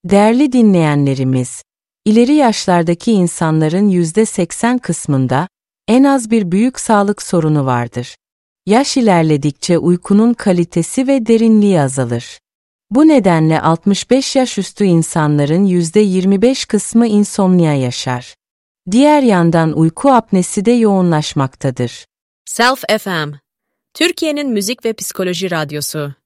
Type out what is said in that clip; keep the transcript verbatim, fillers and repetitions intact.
Değerli dinleyenlerimiz, ileri yaşlardaki insanların yüzde seksen kısmında en az bir büyük sağlık sorunu vardır. Yaş ilerledikçe uykunun kalitesi ve derinliği azalır. Bu nedenle altmış beş yaş üstü insanların yüzde yirmi beş kısmı insomnia yaşar. Diğer yandan uyku apnesi de yoğunlaşmaktadır. Self F M, Türkiye'nin müzik ve psikoloji radyosu.